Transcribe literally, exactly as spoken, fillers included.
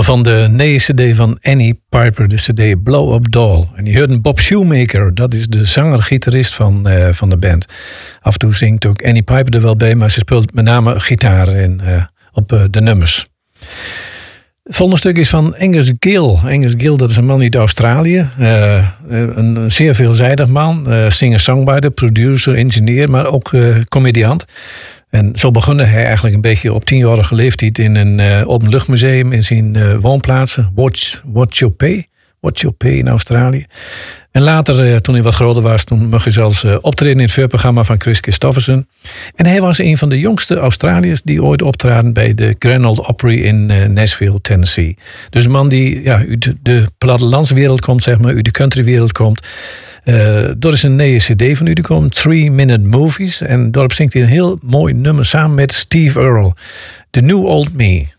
van de nieuwe cd van Annie Piper, de cd Blow Up Doll. En je hoort Bob Shoemaker, dat is de zanger-gitarist van, uh, van de band. Af en toe zingt ook Annie Piper er wel bij, maar ze speelt met name gitaar in, uh, op uh, de nummers. Het volgende stuk is van Angus Gill. Angus Gill, dat is een man uit Australië. Uh, een, een zeer veelzijdig man. Uh, singer-songwriter, producer, engineer, maar ook uh, comediant. En zo begon hij eigenlijk een beetje op tienjarige leeftijd in een uh, openluchtmuseum in zijn uh, woonplaats. Watch, Watch Your Pay. Watch Your Pay in Australië. En later, uh, toen hij wat groter was, toen mocht hij zelfs uh, optreden in het voorprogramma van Chris Christofferson. En hij was een van de jongste Australiërs die ooit optraden bij de Grand Ole Opry in uh, Nashville, Tennessee. Dus een man die ja, uit de plattelandswereld komt, zeg maar, uit de countrywereld komt. Uh, dat is een nieuwe cd van u gekomen, Three Minute Movies. En daarop zingt hij een heel mooi nummer samen met Steve Earle, The New Old Me.